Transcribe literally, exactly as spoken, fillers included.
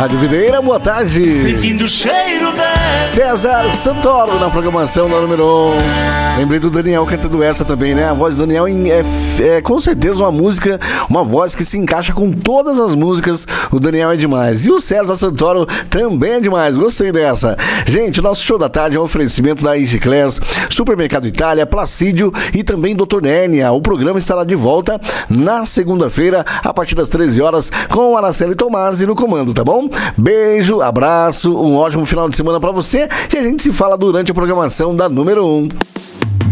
Rádio Videira, boa tarde. Sentindo o cheiro da César Santoro na programação da número um. Lembrei do Daniel cantando essa também, né? A voz do Daniel é, é com certeza uma música, uma voz que se encaixa com todas as músicas. O Daniel é demais. E o César Santoro também é demais. Gostei dessa. Gente, o nosso show da tarde é um oferecimento da Igiclass, Supermercado Itália, Placídio e também doutor Nérnia. O programa estará de volta na segunda-feira, a partir das treze horas, com Araceli Tomasi no comando, tá bom? Beijo, abraço, um ótimo final de semana pra você e a gente se fala durante a programação da número um.